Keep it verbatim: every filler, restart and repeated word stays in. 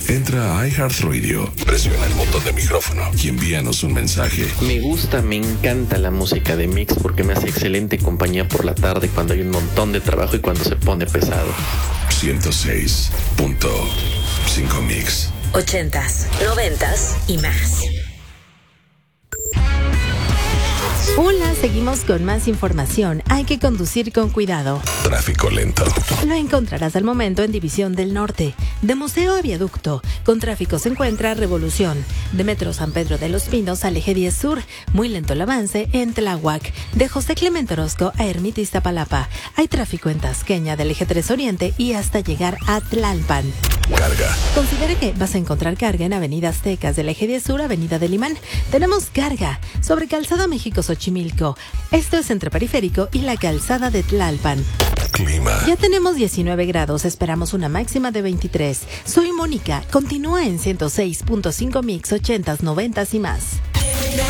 Entra a iHeartRadio, presiona el botón de micrófono y envíanos un mensaje. Me gusta, me encanta la música de Mix porque me hace excelente compañía por la tarde cuando hay un montón de trabajo y cuando se pone pesado. ciento seis punto cinco Mix. Ochentas, noventas y más. Hola, seguimos con más información. Hay que conducir con cuidado. Tráfico lento. Lo encontrarás al momento en División del Norte. De Museo a Viaducto, con tráfico se encuentra Revolución. De Metro San Pedro de los Pinos al Eje diez Sur, muy lento el avance en Tláhuac. De José Clemente Orozco a Ermita Iztapalapa, hay tráfico en Tasqueña del Eje tres Oriente y hasta llegar a Tlalpan. Carga. Considera que vas a encontrar carga en Avenida Aztecas del Eje diez Sur, Avenida del Limán. Tenemos carga sobre Calzada México-Xochimilco. Esto es entre Periférico y la Calzada de Tlalpan. Clima. Ya tenemos diecinueve grados, esperamos una máxima de veintitrés. Soy Mónica, continúa en ciento seis punto cinco Mix, ochentas, noventas y más.